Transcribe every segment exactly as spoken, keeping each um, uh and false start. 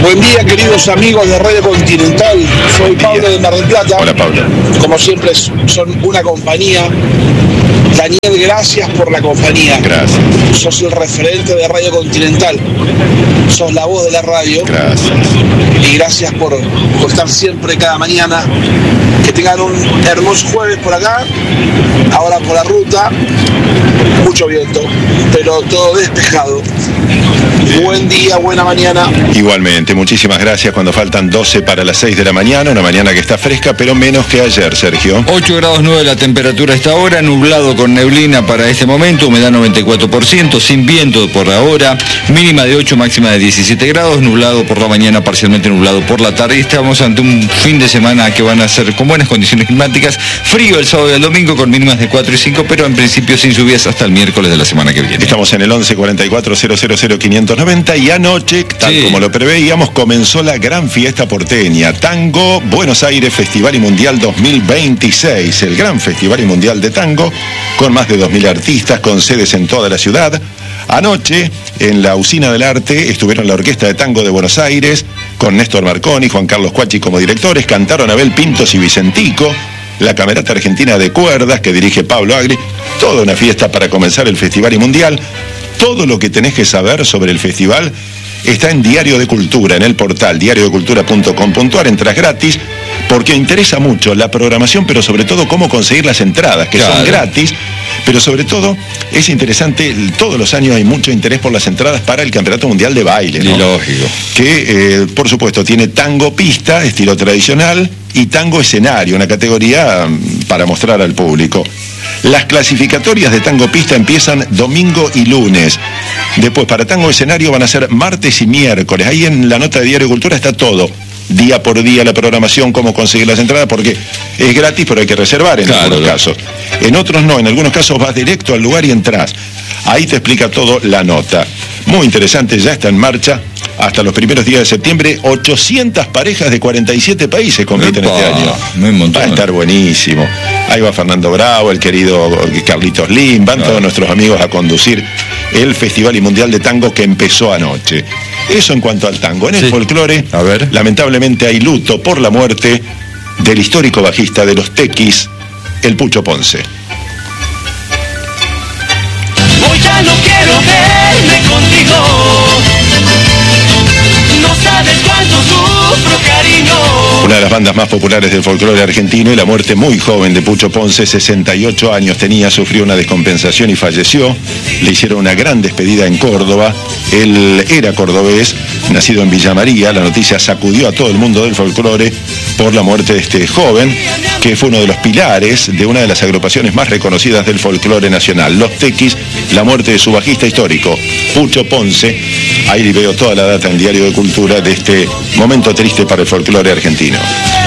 Buen día, queridos amigos de Radio Continental. Soy Pablo de Mar del Plata. Hola, Pablo. Como siempre, son una compañía. Daniel, gracias por la compañía. Gracias. Sos el referente de Radio Continental. Sos la voz de la radio. Gracias. Y gracias por, por estar siempre cada mañana. Que tengan un hermoso jueves por acá. Ahora por la ruta. Mucho viento, pero todo despejado. Buen día, buena mañana. Igualmente, muchísimas gracias. Cuando faltan doce para las seis de la mañana, una mañana que está fresca, pero menos que ayer, Sergio. ocho grados nueve la temperatura a esta hora, nublado con neblina para este momento, humedad noventa y cuatro por ciento, sin viento por ahora, mínima de ocho, máxima de diecisiete grados, nublado por la mañana, parcialmente nublado por la tarde. Estamos ante un fin de semana que van a ser con buenas condiciones climáticas, frío el sábado y el domingo con mínimas de cuatro y cinco, pero en principio sin lluvias hasta el miércoles de la semana que viene. Estamos en el once cuarenta y cuatro cero cero cero quinientos noventa y anoche, tal sí. como lo preveíamos, comenzó la gran fiesta porteña, Tango Buenos Aires Festival y Mundial dos mil veintiséis, el gran Festival y Mundial de Tango, con más de dos mil artistas, con sedes en toda la ciudad. Anoche, en la Usina del Arte, estuvieron la Orquesta de Tango de Buenos Aires, con Néstor Marconi, Juan Carlos Cuachi como directores, cantaron Abel Pintos y Vicentico, la Camerata Argentina de Cuerdas, que dirige Pablo Agri, toda una fiesta para comenzar el Festival y Mundial. Todo lo que tenés que saber sobre el festival está en Diario de Cultura, en el portal diario de cultura punto com punto a r, entras gratis, porque interesa mucho la programación, pero sobre todo cómo conseguir las entradas, que claro. son gratis, pero sobre todo es interesante, todos los años hay mucho interés por las entradas para el Campeonato Mundial de Baile, ¿no? Y lógico. Que, eh, por supuesto, tiene tango pista, estilo tradicional, y tango escenario, una categoría para mostrar al público. Las clasificatorias de tango pista empiezan domingo y lunes. Después, para tango escenario van a ser martes y miércoles. Ahí en la nota de Diario de Cultura está todo. Día por día la programación, cómo conseguir las entradas, porque es gratis, pero hay que reservar en claro, algunos claro. casos. En otros no, en algunos casos vas directo al lugar y entras. Ahí te explica todo la nota. Muy interesante, ya está en marcha. Hasta los primeros días de septiembre, ochocientas parejas de cuarenta y siete países compiten Epa, este año. Va a estar buenísimo. Ahí va Fernando Bravo, el querido Carlitos Lim, van claro. todos nuestros amigos a conducir el Festival y Mundial de Tango que empezó anoche. Eso en cuanto al tango. En el sí. folclore, a ver. lamentablemente hay luto por la muerte del histórico bajista de los Tequis, el Pucho Ponce. Hoy ya no quiero verme contigo. No sabes cuánto sufro, cariño. Una de las bandas más populares del folclore argentino, y la muerte muy joven de Pucho Ponce, sesenta y ocho años tenía, sufrió una descompensación y falleció. Le hicieron una gran despedida en Córdoba. Él era cordobés, nacido en Villa María. La noticia sacudió a todo el mundo del folclore por la muerte de este joven, que fue uno de los pilares de una de las agrupaciones más reconocidas del folclore nacional, Los Tequis. La muerte de su bajista histórico, Pucho Ponce. Ahí veo toda la data en Diario de Cultura de este momento triste para el folclore argentino.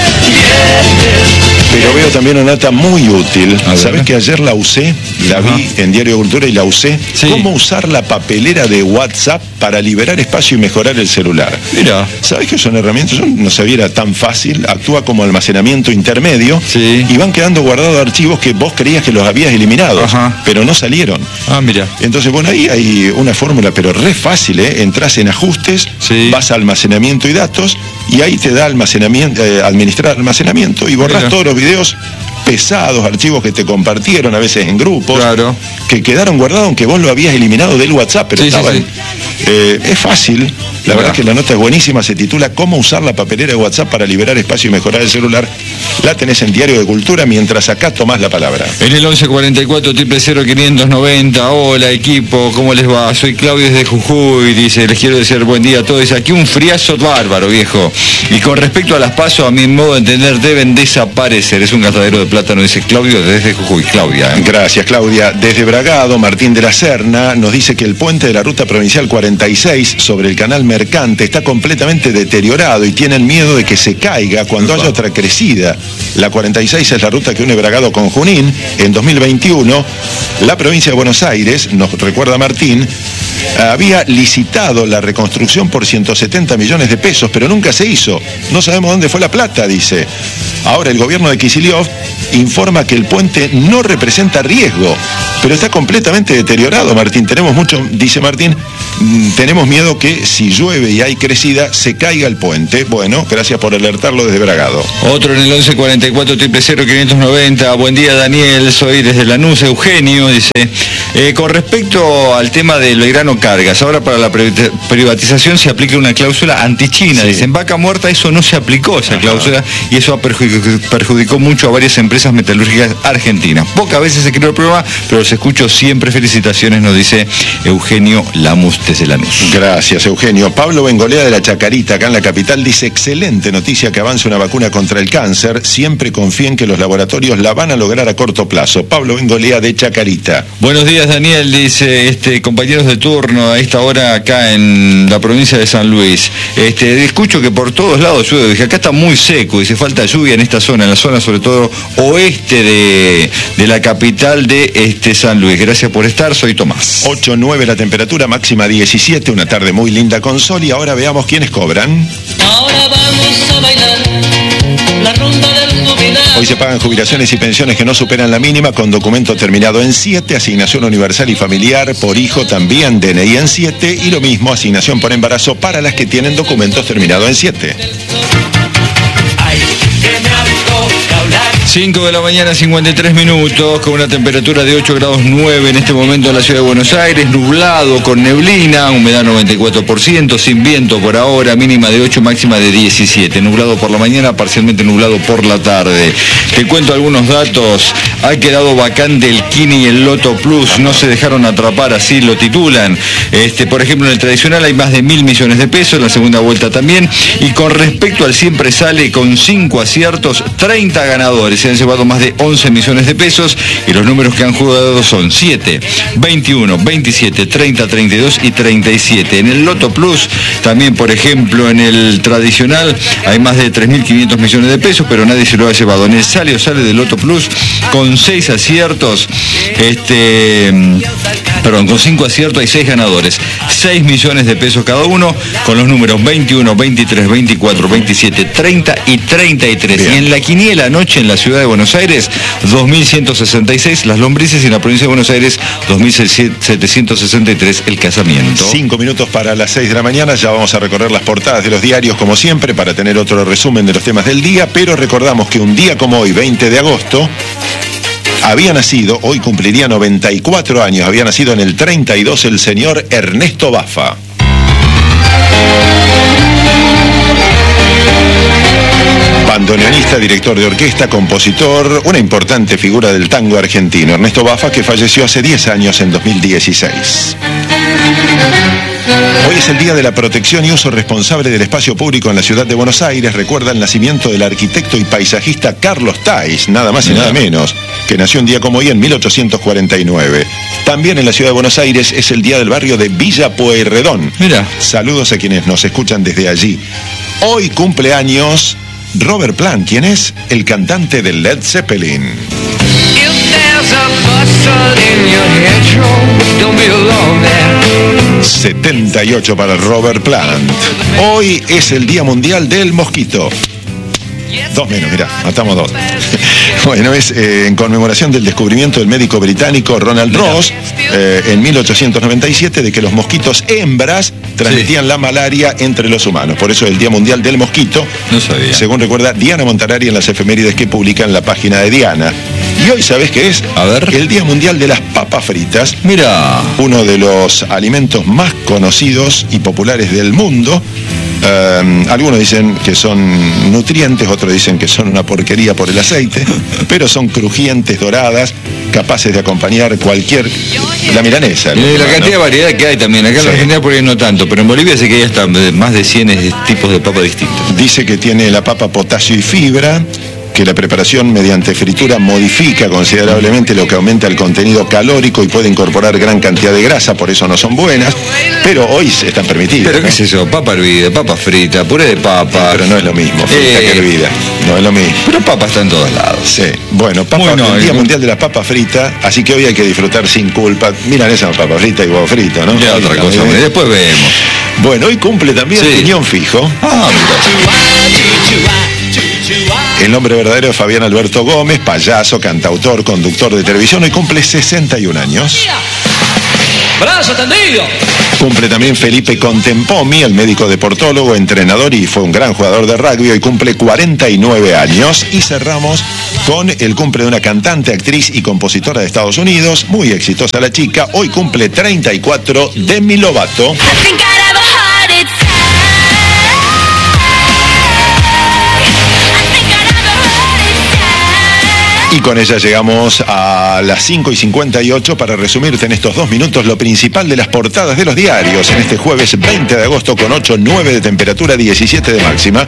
Pero veo también una nota muy útil. ¿Sabés que ayer la usé? La Ajá. vi en Diario de Cultura y la usé. Sí. ¿Cómo usar la papelera de WhatsApp para liberar espacio y mejorar el celular? Mira. ¿Sabés que son herramientas? Yo no sabía era tan fácil. Actúa como almacenamiento intermedio. Sí. Y van quedando guardados archivos que vos creías que los habías eliminado, Ajá. pero no salieron. Ah, mira. Entonces, bueno, ahí hay una fórmula, pero re fácil, ¿eh? Entrás en ajustes, sí. vas a almacenamiento y datos, y ahí te da almacenamiento, eh, administrar almacenamiento, y borrás Mira. todos los videos pesados, archivos que te compartieron a veces en grupos, claro. que quedaron guardados aunque vos lo habías eliminado del WhatsApp, pero sí, estaban. Sí, sí. Eh, es fácil, la Mira. verdad es que la nota es buenísima, se titula ¿Cómo usar la papelera de WhatsApp para liberar espacio y mejorar el celular? La tenés en Diario de Cultura, mientras acá tomás la palabra. En el once cuarenta y cuatro, triple cero, quinientos noventa, hola equipo, ¿cómo les va? Soy Claudio desde Jujuy, dice, les quiero decir buen día a todos. Aquí un friazo bárbaro, viejo. Y con respecto a las pasos, a mi modo de entender, deben desaparecer. Es un gastadero de plátano, dice Claudio desde Jujuy. Claudia. ¿eh? Gracias, Claudia. Desde Bragado, Martín de la Serna nos dice que el puente de la ruta provincial cuarenta y seis sobre el canal Mercante está completamente deteriorado y tienen miedo de que se caiga cuando Opa. haya otra crecida. La cuarenta y seis es la ruta que une Bragado con Junín. En dos mil veintiuno, la provincia de Buenos Aires, nos recuerda Martín, había licitado la reconstrucción por ciento setenta millones de pesos, pero nunca se hizo. No sabemos dónde fue la plata, dice. Ahora el gobierno de Kicillof informa que el puente no representa riesgo, pero está completamente deteriorado, Martín. Tenemos mucho, dice Martín, tenemos miedo que si llueve y hay crecida, se caiga el puente. Bueno, gracias por alertarlo desde Bragado. Otro en el once cuarenta y cuatro, cero cero, quinientos noventa. Buen día, Daniel, soy desde Lanús. Eugenio dice, eh, con respecto al tema del Belgrano Cargas, ahora para la privatización se aplica una cláusula antichina. Sí. Dicen, vaca muerta, eso no se aplicó, esa Ajá. cláusula, y eso ha perjudicado, perjudicó mucho a varias empresas metalúrgicas argentinas. Pocas veces se creó el programa, pero los escucho siempre. Felicitaciones, nos dice Eugenio Lamus desde Lanús. Gracias, Eugenio. Pablo Bengolea de la Chacarita, acá en la capital, dice, excelente noticia que avance una vacuna contra el cáncer. Siempre confíen que los laboratorios la van a lograr a corto plazo. Pablo Bengolea de Chacarita. Buenos días, Daniel, dice, este, compañeros de turno a esta hora acá en la provincia de San Luis. Este, escucho que por todos lados llueve, dije, acá está muy seco, dice, falta lluvia en esta zona, en la zona sobre todo oeste de, de la capital de este San Luis. Gracias por estar, soy Tomás. ocho nueve la temperatura, máxima diecisiete, una tarde muy linda con sol, y ahora veamos quiénes cobran. Ahora vamos a bailar la ronda del jubilado. Hoy se pagan jubilaciones y pensiones que no superan la mínima con documento terminado en siete, asignación universal y familiar por hijo también, D N I en siete, y lo mismo, asignación por embarazo para las que tienen documentos terminados en siete. cinco de la mañana, cincuenta y tres minutos, con una temperatura de ocho grados nueve en este momento en la ciudad de Buenos Aires, nublado con neblina, humedad noventa y cuatro por ciento, sin viento por ahora, mínima de ocho, máxima de diecisiete, nublado por la mañana, parcialmente nublado por la tarde. Te cuento algunos datos, ha quedado vacante el Kini y el Loto Plus, no se dejaron atrapar, así lo titulan. Este, por ejemplo, en el tradicional hay más de mil millones de pesos, en la segunda vuelta también, y con respecto al siempre sale con cinco aciertos, treinta ganadores. Se han llevado más de once millones de pesos y los números que han jugado son siete, veintiuno, veintisiete, treinta, treinta y dos y treinta y siete. En el Loto Plus, también por ejemplo en el tradicional, hay más de tres mil quinientos millones de pesos, pero nadie se lo ha llevado. En el Sale o Sale del Loto Plus, con seis aciertos, este, perdón, con cinco aciertos hay seis ganadores, seis millones de pesos cada uno, con los números veintiuno, veintitrés, veinticuatro, veintisiete, treinta y treinta y tres. Bien. Y en la quiniela anoche en la ciudad de Buenos Aires, dos mil ciento sesenta y seis las lombrices, y en la provincia de Buenos Aires, dos mil setecientos sesenta y tres el casamiento. Cinco minutos para las seis de la mañana, ya vamos a recorrer las portadas de los diarios como siempre para tener otro resumen de los temas del día, pero recordamos que un día como hoy, veinte de agosto, había nacido, hoy cumpliría noventa y cuatro años, había nacido en el treinta y dos el señor Ernesto Baffa. Bandoneonista, director de orquesta, compositor, una importante figura del tango argentino, Ernesto Baffa, que falleció hace diez años en dos mil dieciséis. Hoy es el Día de la Protección y Uso Responsable del Espacio Público en la ciudad de Buenos Aires. Recuerda el nacimiento del arquitecto y paisajista Carlos Tais, nada más y nada menos, que nació un día como hoy en mil ochocientos cuarenta y nueve. También en la ciudad de Buenos Aires es el día del barrio de Villa Pueyrredón. Mira. Saludos a quienes nos escuchan desde allí. Hoy cumple años Robert Plant, ¿quién es? El cantante de Led Zeppelin. setenta y ocho para Robert Plant. Hoy es el Día Mundial del Mosquito. Dos menos, mirá, matamos dos. Bueno, es eh, en conmemoración del descubrimiento del médico británico Ronald Ross eh, en mil ochocientos noventa y siete de que los mosquitos hembras transmitían sí. la malaria entre los humanos. Por eso es el Día Mundial del Mosquito. No sabía. Según recuerda Diana Montanari en las efemérides que publica en la página de Diana. Y hoy, ¿sabés qué es? A ver. El Día Mundial de las Papas Fritas. Mira. Uno de los alimentos más conocidos y populares del mundo. Um, algunos dicen que son nutrientes, otros dicen que son una porquería por el aceite, pero son crujientes, doradas, capaces de acompañar cualquier... la milanesa. Y la cantidad ¿no? de variedad que hay también, acá sí. en la Argentina por ahí no tanto, pero en Bolivia sé que hay hasta más de cien tipos de papa distintos. Dice que tiene la papa potasio y fibra, que la preparación mediante fritura modifica considerablemente lo que aumenta el contenido calórico y puede incorporar gran cantidad de grasa, por eso no son buenas, pero hoy están permitidas. ¿Pero ¿no? qué es eso? Papa hervida, papa frita, puré de papa. Pero no es lo mismo, frita eh, que hervida, no es lo mismo. Pero papa está en todos lados. Sí, bueno, papa, bueno, el Día el... Mundial de las Papas Fritas, así que hoy hay que disfrutar sin culpa. Miran esa papa frita y huevo frito, ¿no? Ya otra cosa, ¿eh? Después vemos. Bueno, hoy cumple también sí. Piñón Fijo. Ah, mira. El nombre verdadero es Fabián Alberto Gómez, payaso, cantautor, conductor de televisión, y cumple sesenta y un años. ¡Brazo tendido! Cumple también Felipe Contempomi, el médico deportólogo, entrenador y fue un gran jugador de rugby, y cumple cuarenta y nueve años. Y cerramos con el cumple de una cantante, actriz y compositora de Estados Unidos, muy exitosa la chica, hoy cumple treinta y cuatro, Demi Lovato. Y con ella llegamos a las cinco y cincuenta y ocho para resumirte en estos dos minutos lo principal de las portadas de los diarios en este jueves veinte de agosto con ocho, nueve de temperatura, diecisiete de máxima.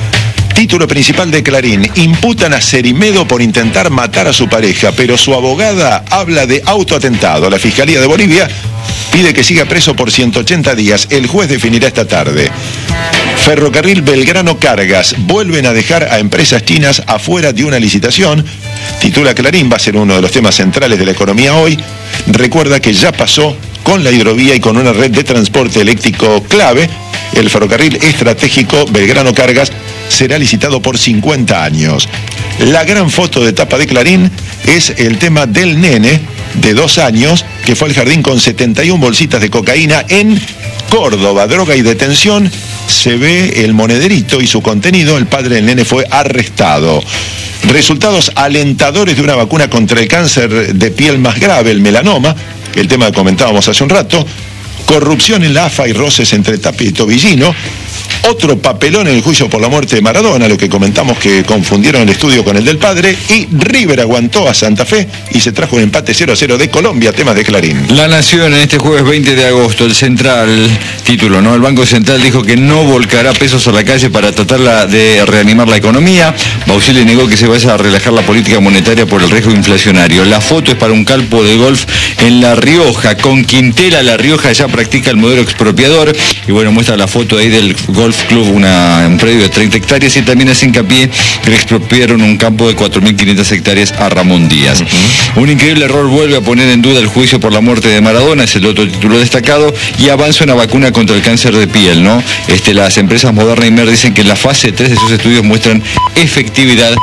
Título principal de Clarín: imputan a Cerimedo por intentar matar a su pareja, pero su abogada habla de autoatentado. La Fiscalía de Bolivia pide que siga preso por ciento ochenta días. El juez definirá esta tarde. Ferrocarril Belgrano Cargas: vuelven a dejar a empresas chinas afuera de una licitación. Titula Clarín, va a ser uno de los temas centrales de la economía hoy. Recuerda que ya pasó con la hidrovía y con una red de transporte eléctrico clave. El ferrocarril estratégico Belgrano Cargas será licitado por cincuenta años. La gran foto de tapa de Clarín es el tema del nene de dos años que fue al jardín con setenta y una bolsitas de cocaína en Córdoba. Droga y detención. Se ve el monederito y su contenido. El padre del nene fue arrestado. Resultados alentadores de una vacuna contra el cáncer de piel más grave, el melanoma, el tema que comentábamos hace un rato. Corrupción en la A F A y roces entre Tapia y Tobillino. Otro papelón en el juicio por la muerte de Maradona, lo que comentamos que confundieron el estudio con el del padre. Y River aguantó a Santa Fe y se trajo un empate cero a cero de Colombia, temas de Clarín. La Nación en este jueves veinte de agosto, el Central, título, ¿no? El Banco Central dijo que no volcará pesos a la calle para tratar la, de reanimar la economía. Bausili negó que se vaya a relajar la política monetaria por el riesgo inflacionario. La foto es para un campo de golf en La Rioja. Con Quintela, La Rioja ya practica el modelo expropiador. Y bueno, muestra la foto ahí del golf club, una, un predio de treinta hectáreas, y también hace hincapié que le expropiaron un campo de cuatro mil quinientas hectáreas a Ramón Díaz. Uh-huh. Un increíble error vuelve a poner en duda el juicio por la muerte de Maradona, es el otro título destacado, y avanza una vacuna contra el cáncer de piel, ¿no? Este, las empresas Moderna y Merck dicen que en la fase tres de sus estudios muestran efectividad.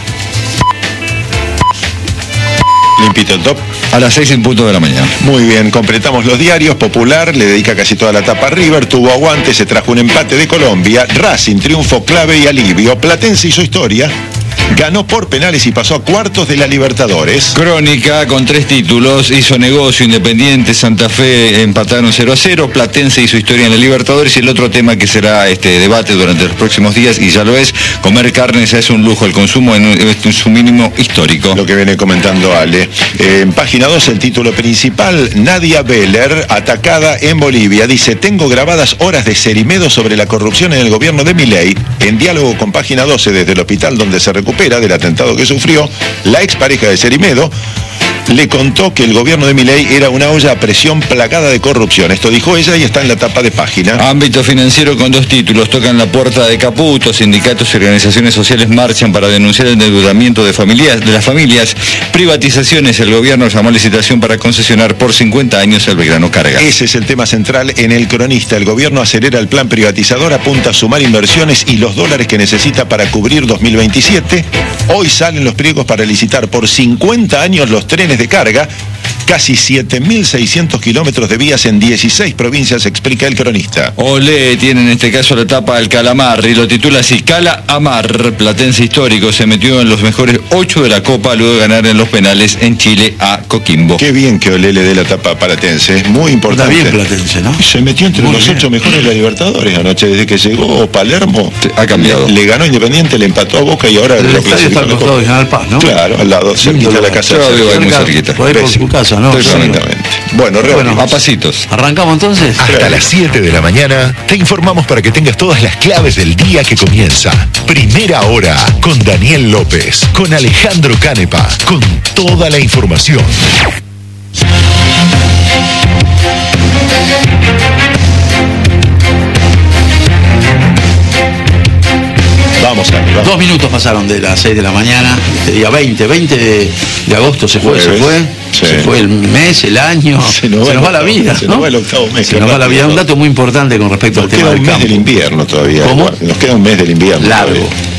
Limpito el top. A las seis en punto de la mañana. Muy bien, completamos los diarios. Popular le dedica casi toda la tapa a River, tuvo aguante, se trajo un empate de Colombia. Racing, triunfo clave y alivio. Platense hizo historia, ganó por penales y pasó a cuartos de la Libertadores. Crónica con tres títulos: hizo negocio, Independiente, Santa Fe empataron cero a cero, Platense hizo historia en la Libertadores, y el otro tema que será este debate durante los próximos días, y ya lo es, comer carne ya es un lujo, el consumo en, en su mínimo histórico. Lo que viene comentando Ale. Eh, en página dos el título principal: Nadia Beller, atacada en Bolivia. Dice: tengo grabadas horas de Cerimedo sobre la corrupción en el gobierno de Milei. En diálogo con página doce desde el hospital donde se recupera del atentado que sufrió, la expareja de Cerimedo le contó que el gobierno de Milei era una olla a presión plagada de corrupción. Esto dijo ella y está en la tapa de página. Ámbito financiero con dos títulos: tocan la puerta de Caputo, sindicatos y organizaciones sociales marchan para denunciar el endeudamiento de familias, de las familias. Privatizaciones, el gobierno llamó a licitación para concesionar por cincuenta años el Belgrano Cargas. Ese es el tema central en El Cronista. El gobierno acelera el plan privatizador, apunta a sumar inversiones y los dólares que necesita para cubrir dos mil veintisiete. Hoy salen los pliegos para licitar por cincuenta años los trenes de carga, casi siete mil seiscientos kilómetros de vías en dieciséis provincias, explica El Cronista. Olé tiene en este caso la tapa al Calamar y lo titula así: Cala Amar, platense histórico, se metió en los mejores ocho de la Copa luego de ganar en los penales en Chile a Coquimbo. Qué bien que Olé le dé la tapa a Platense, es muy importante. Está bien Platense, ¿no? Se metió entre muy los bien. ocho mejores de la Libertadores anoche, desde que llegó Palermo. Ha cambiado. Le, le ganó Independiente, le empató a Boca y ahora el lo estadio está al costado de General Paz, ¿no? Claro, al lado, cerquita de la casa. Yo vivo ahí muy cerquita. Por ahí por su casa, ¿no? Exactamente. Bueno, bueno, a pasitos. ¿Arrancamos entonces? Hasta las siete de la mañana te informamos para que tengas todas las claves del día que comienza. Primera hora con Daniel López, con Alejandro Canepa, con toda la información. Vamos a ver. Dos minutos pasaron de las seis de la mañana, este día veinte, veinte de agosto se fue, se fue, sí. se fue el mes, el año, se nos va, se nos va la vida, se ¿no? nos va el octavo mes. Se nos va la vida. Un dato muy importante con respecto nos al tema del campo. Nos queda un mes del invierno todavía. ¿Cómo? Nos queda un mes del invierno. Largo. Todavía.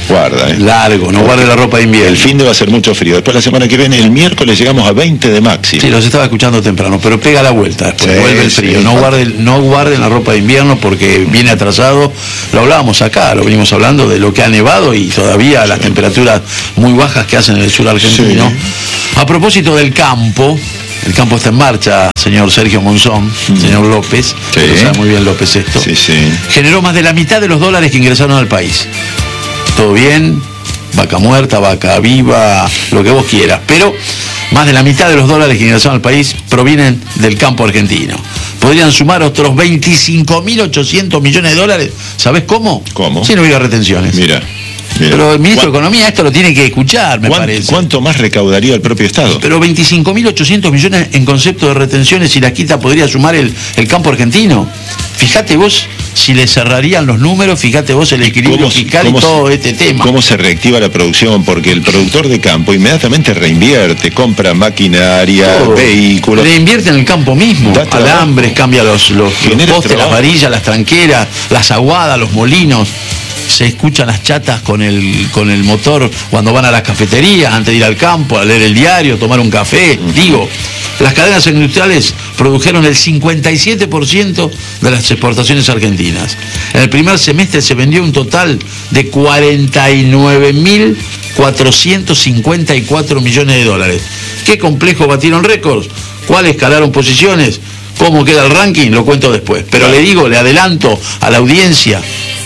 Guarda, ¿eh? Largo, no guarde la ropa de invierno. El fin de va a ser mucho frío. Después la semana que viene, el miércoles, llegamos a veinte de máximo. Sí, los estaba escuchando temprano, pero pega la vuelta después, sí, vuelve el frío. Sí. No guarden, no guarden la ropa de invierno porque viene atrasado. Lo hablábamos acá, lo venimos hablando de lo que ha nevado y todavía sí. las temperaturas muy bajas que hacen en el sur argentino. Sí. A propósito del campo, el campo está en marcha, señor Sergio Monzón, mm. señor López, sí. que lo sabe muy bien López esto. Sí, sí. Generó más de la mitad de los dólares que ingresaron al país. Todo bien, vaca muerta, vaca viva, lo que vos quieras, pero más de la mitad de los dólares que ingresaron al país provienen del campo argentino. Podrían sumar otros veinticinco mil ochocientos millones de dólares. ¿Sabés cómo? ¿Cómo? Si no hubiera retenciones. Mira. Mira. Pero el ministro de Economía esto lo tiene que escuchar, me parece. ¿Cuánto más recaudaría el propio Estado? Pero veinticinco mil ochocientos millones en concepto de retenciones, si la quita podría sumar el, el campo argentino. Fíjate vos si le cerrarían los números, fíjate vos el equilibrio fiscal y todo este tema. ¿Cómo se reactiva la producción? Porque el productor de campo inmediatamente reinvierte, compra maquinaria, todo. Vehículos. Le invierte en el campo mismo, alambres, cambia los, los, los postes, las varillas, las tranqueras, las aguadas, los molinos. Se escuchan las chatas con el con el motor cuando van a las cafeterías, antes de ir al campo, a leer el diario, tomar un café. Uh-huh. Digo, las cadenas industriales produjeron el cincuenta y siete por ciento de las exportaciones argentinas. En el primer semestre se vendió un total de cuarenta y nueve mil cuatrocientos cincuenta y cuatro millones de dólares. ¿Qué complejos batieron récords? ¿Cuáles escalaron posiciones? ¿Cómo queda el ranking? Lo cuento después. Pero le digo, le adelanto a la audiencia,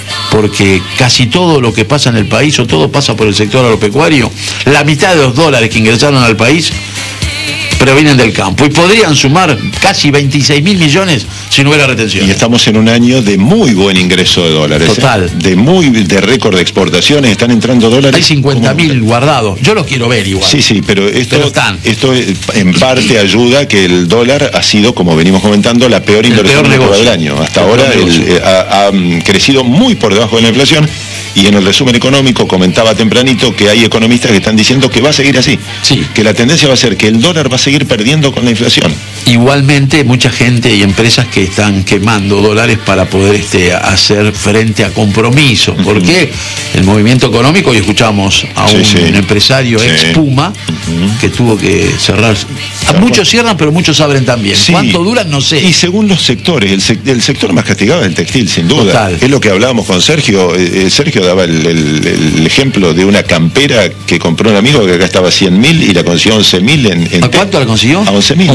porque casi todo lo que pasa en el país, o todo pasa por el sector agropecuario, la mitad de los dólares que ingresaron al país provienen del campo y podrían sumar casi veintiséis mil millones si no hubiera retención. Y estamos en un año de muy buen ingreso de dólares. Total. ¿eh? De muy de récord de exportaciones, están entrando dólares. Hay cincuenta mil guardados. Yo los quiero ver igual. Sí, sí, pero esto, pero están. esto en parte ayuda que el dólar ha sido, como venimos comentando, la peor inversión del año. Hasta el ahora el, eh, ha, ha crecido muy por debajo de la inflación. Y en el resumen económico comentaba tempranito que hay economistas que están diciendo que va a seguir así. Sí. Que la tendencia va a ser que el dólar va a seguir perdiendo con la inflación. Igualmente, mucha gente y empresas que están quemando dólares para poder este, hacer frente a compromisos. Uh-huh. Porque el movimiento económico, y escuchamos a sí, un sí. empresario sí. ex Puma, uh-huh. que tuvo que cerrar. A muchos cierran, pero muchos abren también. Sí. ¿Cuánto duran? No sé. Y según los sectores, el, sec- el sector más castigado es el textil, sin duda. Total. Es lo que hablábamos con Sergio. Eh, Sergio daba el, el, el ejemplo de una campera que compró un amigo que acá estaba a cien mil y la consiguió once mil en, en... ¿A cuánto la consiguió? A once mil.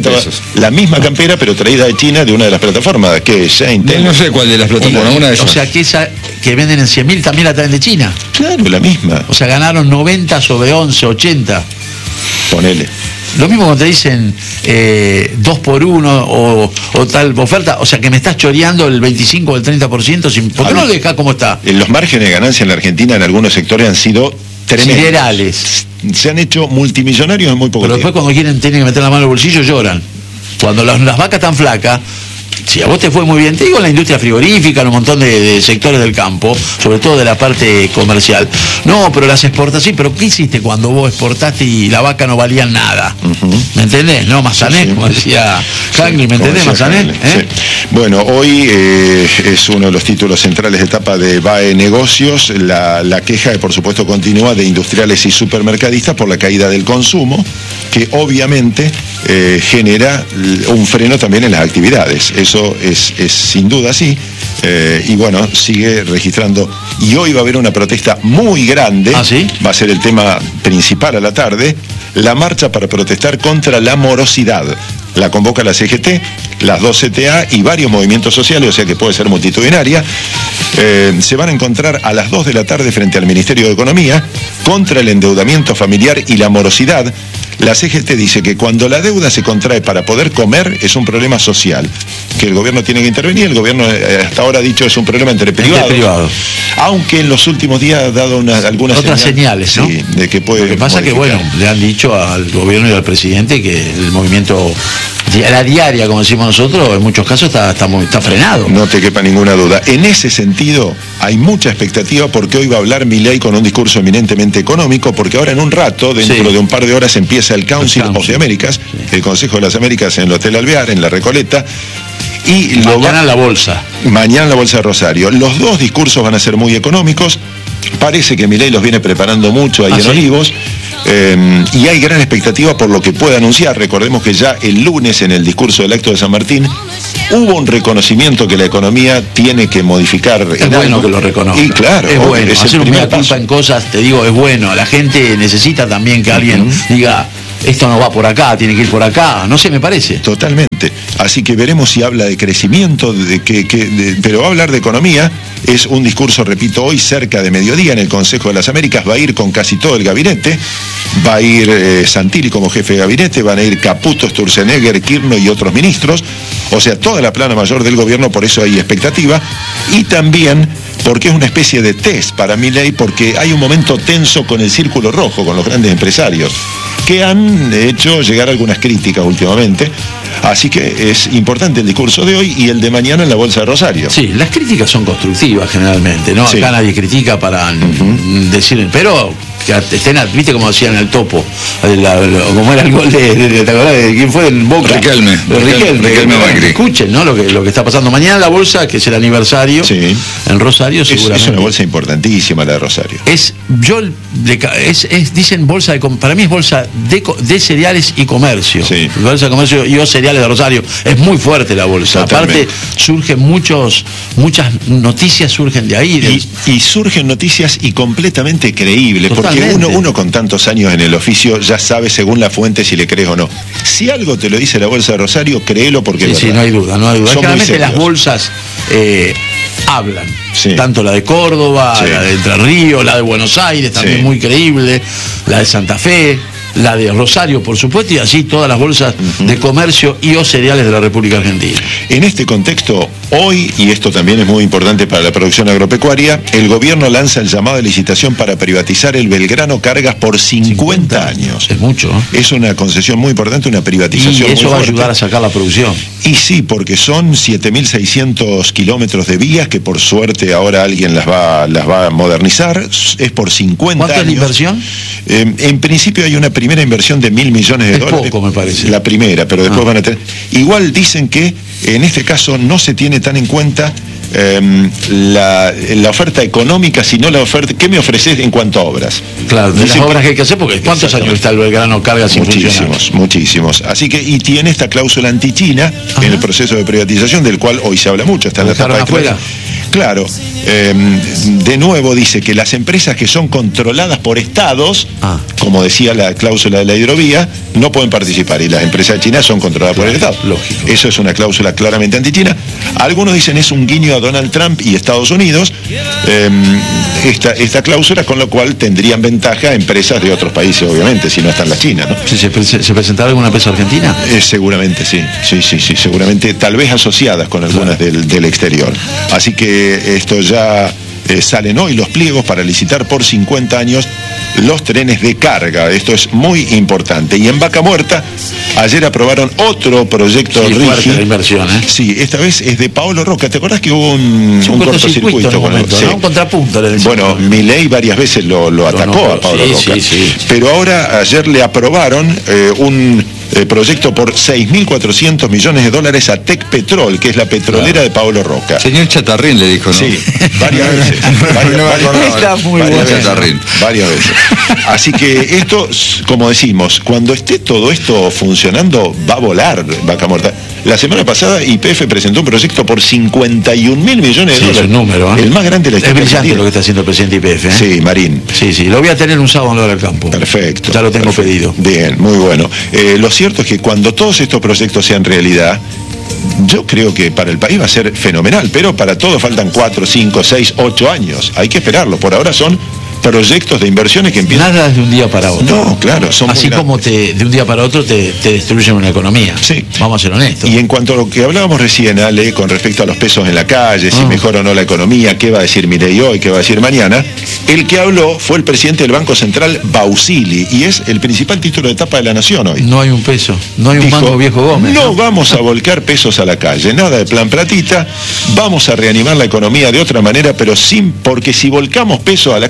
La misma campera, pero traída de China de una de las plataformas, que es Shane. No, no sé cuál de las plataformas, y, una de esas. O sea, que esa que venden en cien mil también la traen de China. Claro, la misma. O sea, ganaron noventa sobre once, ochenta. Ponele. Lo mismo cuando te dicen eh, dos por uno o, o tal oferta, o sea que me estás choreando el veinticinco o el treinta por ciento, sin, ¿por qué no lo dejás como está? Los márgenes de ganancia en la Argentina en algunos sectores han sido tremendos. Siderales. Se han hecho multimillonarios en muy poco Pero tiempo. después cuando quieren, tienen que meter la mano en el bolsillo, lloran. Cuando las, las vacas están flacas, si a vos te fue muy bien, te digo en la industria frigorífica, en un montón de, de sectores del campo, sobre todo de la parte comercial. No, pero las exportas, sí, pero ¿qué hiciste cuando vos exportaste y la vaca no valía nada? Uh-huh. ¿Me entendés? ¿No? Mazané, sí, sí. como decía Hangli, ¿me entendés, Mazané? ¿Eh? Sí. Bueno, hoy eh, es uno de los títulos centrales de etapa de B A E Negocios, la, la queja que por supuesto continúa de industriales y supermercadistas por la caída del consumo, que obviamente eh, genera un freno también en las actividades. Eso es, es sin duda así. Eh, y bueno, sigue registrando. Y hoy va a haber una protesta muy grande. ¿Ah, sí? Va a ser el tema principal a la tarde. La marcha para protestar contra la morosidad. La convoca la C G T, las dos C T A y varios movimientos sociales, o sea que puede ser multitudinaria. Eh, se van a encontrar a las dos de la tarde frente al Ministerio de Economía contra el endeudamiento familiar y la morosidad. La C G T dice que cuando la deuda se contrae para poder comer es un problema social, que el gobierno tiene que intervenir. El gobierno hasta ahora ha dicho es un problema entre privados, entre privados. Aunque en los últimos días ha dado una, algunas otras señales, señales, ¿no? Sí, de que puede. Lo que pasa modificar. Que bueno, le han dicho al gobierno y al presidente que el movimiento, la diaria, como decimos nosotros, en muchos casos está, está, está frenado. No te quepa ninguna duda. En ese sentido, hay mucha expectativa porque hoy va a hablar Milei con un discurso eminentemente económico, porque ahora en un rato, dentro sí. de un par de horas, empieza el Council of the Americas, sí. el Consejo de las Américas en el Hotel Alvear, en La Recoleta, Y lo mañana va, en la bolsa. Mañana en la Bolsa de Rosario. Los dos discursos van a ser muy económicos. Parece que Milei los viene preparando mucho ahí ¿Ah, en sí? Olivos. Eh, y hay gran expectativa por lo que pueda anunciar. Recordemos que ya el lunes en el discurso del acto de San Martín hubo un reconocimiento que la economía tiene que modificar. Es en bueno algo. que lo reconozca. Y claro, es bueno. es el Hacer un primer mea culpa paso. en cosas, te digo, es bueno. La gente necesita también que alguien Uh-huh. diga, esto no va por acá, tiene que ir por acá. No sé, me parece. Totalmente. Así que veremos si habla de crecimiento, de que, que- de- pero va a hablar de economía. Es un discurso, repito, hoy cerca de mediodía en el Consejo de las Américas. Va a ir con casi todo el gabinete. Va a ir eh, Santilli como jefe de gabinete. Van a ir Caputo, Sturzenegger, Kirchner y otros ministros. O sea, toda la plana mayor del gobierno, por eso hay expectativa. Y también porque es una especie de test para Milei, porque hay un momento tenso con el Círculo Rojo, con los grandes empresarios, que han hecho llegar algunas críticas últimamente. Así que es importante el discurso de hoy y el de mañana en la Bolsa de Rosario. Sí, las críticas son constructivas generalmente, ¿no? Sí. Acá nadie critica para uh-huh. decir, pero que estén, viste como decían el topo, la, la, como era el gol de, de, de, ¿te acordás de quién fue? En Boca. Riquelme. De Riquelme. Riquelme Macri. Escuchen, ¿no? Lo que, lo que está pasando mañana en la bolsa, que es el aniversario, Sí. en Rosario Es, seguramente. es una bolsa importantísima la de Rosario. Es, yo, de, es, es, dicen bolsa de, para mí es bolsa de, de cereales y comercio. Sí. Bolsa de comercio y o cereales de Rosario. Es muy fuerte la bolsa. Totalmente. Aparte, surgen muchos, muchas noticias surgen de ahí. De, Y, y surgen noticias y completamente creíbles, Totalmente. porque uno, uno con tantos años en el oficio ya sabe según la fuente si le crees o no. Si algo te lo dice la Bolsa de Rosario, créelo porque sí, es sí, verdad. no hay duda, no hay duda. Son muy Generalmente las serios. bolsas eh, hablan. Sí. Tanto la de Córdoba, Sí. la de Entre Ríos, la de Buenos Aires, también Sí. muy creíble, la de Santa Fe, la de Rosario, por supuesto, y así todas las bolsas uh-huh. de comercio y o cereales de la República Argentina. En este contexto, hoy, y esto también es muy importante para la producción agropecuaria, el gobierno lanza el llamado de licitación para privatizar el Belgrano Cargas por cincuenta años. Es mucho, ¿eh? Es una concesión muy importante, una privatización Y muy eso va a fuerte. ayudar a sacar la producción. Y sí, porque son siete mil seiscientos kilómetros de vías que por suerte ahora alguien las va, las va a modernizar. Es por cincuenta ¿Cuánto años. es la inversión? Eh, en principio hay una primera inversión de mil millones de Es dólares. poco, me parece. La primera, pero después Ah. van a tener... Igual dicen que en este caso no se tiene tan en cuenta eh, la, la oferta económica, sino la oferta... ¿Qué me ofreces en cuanto a obras? Claro, de Dicen las obras que- que hay que hacer, porque ¿cuántos Exactamente. años está el Belgrano Cargas sin funcionar? Muchísimos, muchísimos. Así que, y tiene esta cláusula antichina Ajá. en el proceso de privatización, del cual hoy se habla mucho, está en la ¿Lo dejaron tapa de afuera? Claro, eh, de nuevo dice que las empresas que son controladas por estados, Ah. como decía la cláusula de la hidrovía, no pueden participar, y las empresas chinas son controladas por el Claro, estado. lógico. Eso es una cláusula claramente antichina. Algunos dicen es un guiño a Donald Trump y Estados Unidos, eh, esta, esta cláusula, con lo cual tendrían ventaja empresas de otros países, obviamente, si no están las chinas, ¿no? ¿Se, se, se presentará alguna empresa argentina? Eh, seguramente sí, sí, sí, sí, seguramente, tal vez asociadas con algunas Claro. del, del exterior. Así que esto ya eh, salen hoy los pliegos para licitar por cincuenta años los trenes de carga. Esto es muy importante. Y en Vaca Muerta, ayer aprobaron otro proyecto Sí, fuerte RIGI. la inversión, ¿eh? Sí, esta vez es de Paolo Roca. ¿Te acordás que hubo un, Sí, un cortocircuito en un con el- momento, sí. ¿no? Un contrapunto le decían. Bueno, Milei varias veces lo, lo atacó no, a Paolo sí, Roca. sí, sí. Pero ahora, ayer le aprobaron eh, un eh, proyecto por seis mil cuatrocientos millones de dólares a Tec Petrol, que es la petrolera de Paolo Roca. Señor Chatarrín le dijo, ¿no? Sí, varias veces. Varias, No me varias- acordaba. Está muy varias bueno. veces, Chatarrín. varias veces. Así que esto, como decimos, cuando esté todo esto funcionando, va a volar Vaca Muerta. La semana pasada Y P F presentó un proyecto por cincuenta y un mil millones de Sí, es dólares. un número, ¿eh? El más grande de la Es historia brillante argentina. lo que está haciendo el presidente I P F, ¿eh? Sí, Marín. Sí, sí, lo voy a tener un sábado en la hora del campo. Perfecto. Ya lo tengo perfecto. pedido. Bien, muy bueno. Eh, lo cierto es que cuando todos estos proyectos sean realidad, yo creo que para el país va a ser fenomenal, pero para todos faltan cuatro, cinco, seis, ocho años. Hay que esperarlo. Por ahora son proyectos de inversiones que empiezan... Nada es de un día para otro. No, claro, son Así muy como te, de un día para otro te, te destruyen una economía. Sí. Vamos a ser honestos. Y en cuanto a lo que hablábamos recién, Ale, con respecto a los pesos en la calle, si Ah. mejora o no la economía, qué va a decir Milei hoy, qué va a decir mañana, el que habló fue el presidente del Banco Central, Bausili, y es el principal título de etapa de la Nación hoy. No hay un peso, no hay un Dijo, mango viejo Gómez. no vamos a volcar pesos a la calle, nada de plan platita, vamos a reanimar la economía de otra manera, pero sin, porque si volcamos pesos a la calle,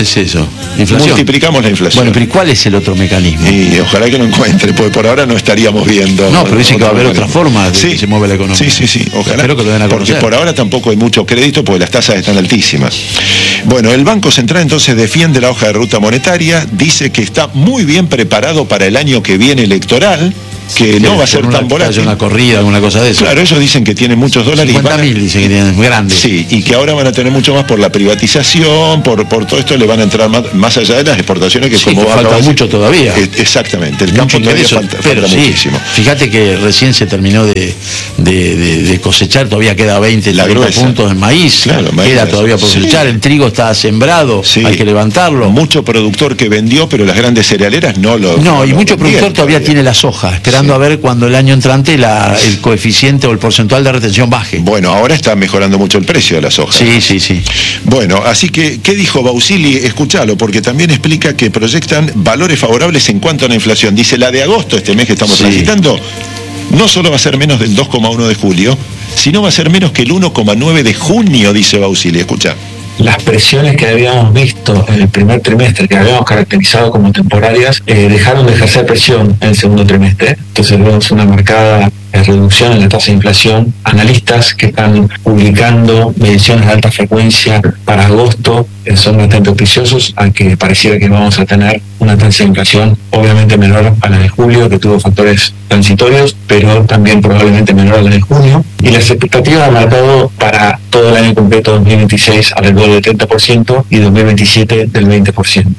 es eso? Inflación. Multiplicamos la inflación. Bueno, pero ¿y cuál es el otro mecanismo? Y ojalá que lo encuentre, porque por ahora no estaríamos viendo. No, pero dice que va a haber otra forma de sí, que se mueve la economía. Sí, sí, sí, ojalá. Espero que lo den a porque conocer. por ahora tampoco hay mucho crédito porque las tasas están altísimas. Bueno, el Banco Central entonces defiende la hoja de ruta monetaria, dice que está muy bien preparado para el año que viene electoral, que no va a ser tan volátil. Una corrida, alguna cosa de eso. Claro, ellos dicen que tienen muchos dólares. cincuenta mil dicen que tienen, grandes. Sí, y que ahora van a tener mucho más por la privatización, por, por todo esto le van a entrar más, más allá de las exportaciones que sí, como que va falta a mucho todavía. Es, exactamente, el Mucho campo todavía ingreso, falta, pero falta sí, muchísimo. Fíjate que recién se terminó de, de, de, de cosechar, todavía queda veinte, La treinta gruesa. puntos en maíz, Claro, maíz queda grueso. todavía por cosechar, Sí. el trigo está sembrado, Sí. hay que levantarlo. Mucho productor que vendió, pero las grandes cerealeras no lo No, no y lo mucho vendían productor todavía tiene la soja, esperando Sí. a ver cuando el año entrante la, el coeficiente o el porcentual de retención baje. Bueno, ahora está mejorando mucho el precio de las hojas. Sí, sí, sí. Bueno, así que, ¿qué dijo Bausili? Escuchalo, porque también explica que proyectan valores favorables en cuanto a la inflación. Dice, la de agosto, este mes que estamos Sí. transitando, no solo va a ser menos del dos coma uno de julio, sino va a ser menos que el uno coma nueve de junio, dice Bausili. Escucha. Las presiones que habíamos visto en el primer trimestre, que habíamos caracterizado como temporarias, eh, dejaron de ejercer presión en el segundo trimestre. Entonces vemos una marcada eh, reducción en la tasa de inflación. Analistas que están publicando mediciones de alta frecuencia para agosto eh, son bastante auspiciosos a que pareciera que vamos a tener una tasa de inflación obviamente menor a la de julio, que tuvo factores transitorios, pero también probablemente menor a la de junio. Y las expectativas del mercado para todo el año completo dos mil veintiséis alrededor del treinta por ciento y dos mil veintisiete del veinte por ciento.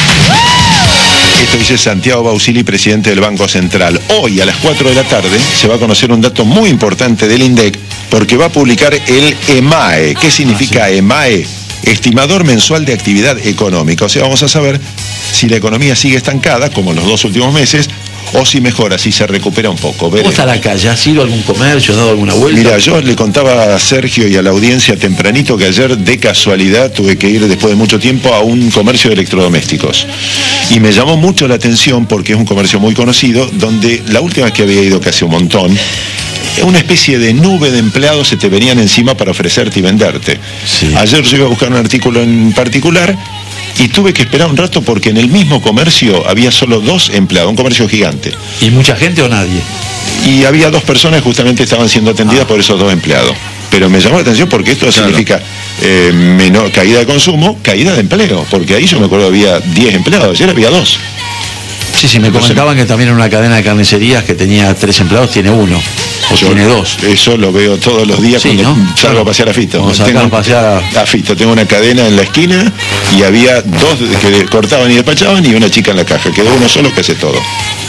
Esto dice Santiago Bausili, presidente del Banco Central. Hoy a las cuatro de la tarde se va a conocer un dato muy importante del INDEC, porque va a publicar el EMAE. ¿Qué significa Ah, sí. EMAE? Estimador mensual de actividad económica. O sea, vamos a saber si la economía sigue estancada, como en los dos últimos meses, o si mejora, si se recupera un poco. ¿Cómo Veremos. está la calle? ¿Has ido a algún comercio? ¿Has dado alguna vuelta? Mira, yo le contaba a Sergio y a la audiencia tempranito que ayer de casualidad tuve que ir después de mucho tiempo a un comercio de electrodomésticos. Y me llamó mucho la atención porque es un comercio muy conocido, donde la última vez que había ido, que hace un montón, una especie de nube de empleados se te venían encima para ofrecerte y venderte. Sí. Ayer yo iba a buscar un artículo en particular y tuve que esperar un rato porque en el mismo comercio había solo dos empleados, un comercio gigante. ¿Y mucha gente o nadie? Y había dos personas que justamente estaban siendo atendidas Ah. por esos dos empleados. Pero me llamó la atención porque esto Claro. significa eh, menor caída de consumo, caída de empleo. Porque ahí yo me acuerdo había diez empleados, ayer había dos. Sí, sí, me Entonces- comentaban que también en una cadena de carnicerías que tenía tres empleados, tiene uno. O Yo tiene dos. Eso lo veo todos los días Sí, cuando ¿no? salgo a pasear a Fito. Vamos a sacar a pasear a- a Fito. Tengo una cadena en la esquina y había dos que cortaban y despachaban y una chica en la caja. Quedó uno solo que hace todo.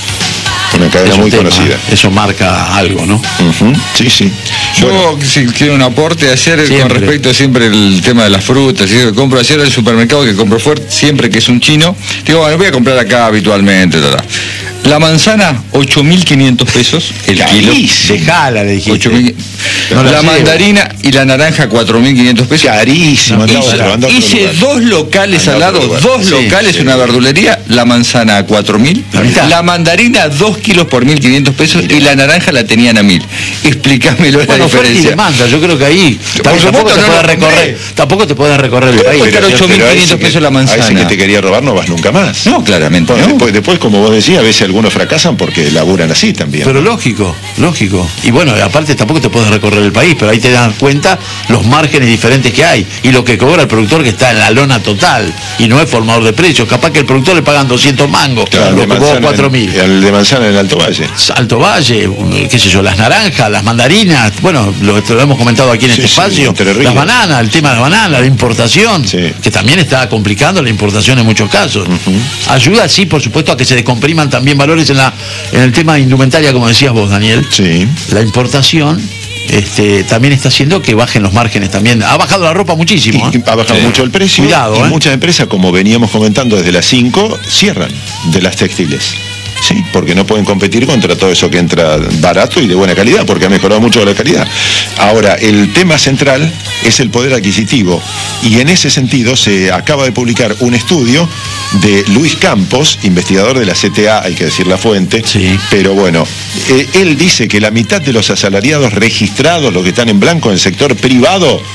Una cadena Es un muy tema, conocida. Eso marca algo, ¿no? Ujú, sí, sí. Yo Bueno, si quiero un aporte ayer con Siempre. respecto siempre el tema de las frutas, y que compro ayer al supermercado que compro fuerte, siempre que es un chino, digo, bueno, voy a comprar acá habitualmente, ta, ta. La manzana, ocho mil quinientos pesos el kilo. Carísimo. Dejala, le dijiste. ocho mil. No la la llevo. mandarina y la naranja, cuatro mil quinientos pesos. carísimo. anda a Hice, otro, anda a otro hice lugar. dos locales Anda al a otro lado, lugar. dos Sí, locales, sí. una verdulería, la manzana a cuatro mil, La mitad. la mandarina dos kilos por mil quinientos pesos y la naranja la tenían a mil. Explícamelo la Bueno, oferta y diferencia. demanda, yo creo que ahí Por tampoco supuesto, te no puedes lo recorrer, compré. tampoco te puedes recorrer el país. Pero- Pero, ocho mil pero a ese quinientos que- pesos la A ese manzana. que te quería robar no vas nunca más. No, claramente, Bueno, ¿no? después, después, como vos decías, a veces algunos fracasan porque laburan así también. Pero lógico, lógico. Y bueno, aparte tampoco te puedes recorrer el país, pero ahí te dan cuenta los márgenes diferentes que hay y lo que cobra el productor que está en la lona total y no es formador de precios. Capaz que el productor le pagan doscientos mangos, Claro, lo de que vos manzana cuatro en- mil. El de manzana en el Alto Valle. Alto Valle, um, qué sé yo, las naranjas, las mandarinas, bueno, lo, lo hemos comentado aquí en Sí, este sí, espacio, Entre Ríos. las bananas, el tema de las bananas, la importación, Sí. que también está complicando la importación en muchos casos. Ayuda, sí, por supuesto, a que se descompriman también valores en la en el tema de indumentaria, como decías vos, Daniel. Sí. La importación este, también está haciendo que bajen los márgenes también. Ha bajado la ropa muchísimo. Y ¿eh? ha bajado Sí. mucho el precio. Cuidado, y ¿eh? muchas empresas, como veníamos comentando desde las cinco, cierran de las textiles. Sí, porque no pueden competir contra todo eso que entra barato y de buena calidad, porque ha mejorado mucho la calidad. Ahora, el tema central es el poder adquisitivo. Y en ese sentido se acaba de publicar un estudio de Luis Campos, investigador de la C T A, hay que decir la fuente. Sí. Pero bueno, eh, él dice que la mitad de los asalariados registrados, los que están en blanco en el sector privado,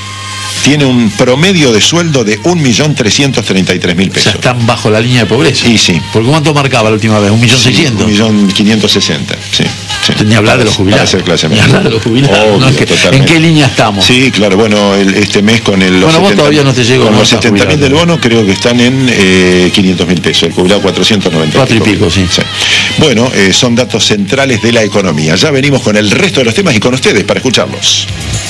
tiene un promedio de sueldo de un millón trescientos treinta y tres mil pesos. O sea, están bajo la línea de pobreza. Y sí. ¿Por cuánto marcaba la última vez? ¿Un millón seiscientos? Un millón quinientos sesenta, sí. sí. Ni hablar de los jubilados. Para ser clase Ni hablar de los jubilados. Obvio, no, es que, ¿en qué línea estamos? Sí, claro, bueno, el, este mes con el... Bueno, vos todavía no te llegó. Con no los setenta mil del bono creo que están en eh, quinientos mil pesos, el jubilado cuatrocientos noventa. Cuatro y pico, sí. sí. Bueno, eh, son datos centrales de la economía. Ya venimos con el resto de los temas y con ustedes para escucharlos.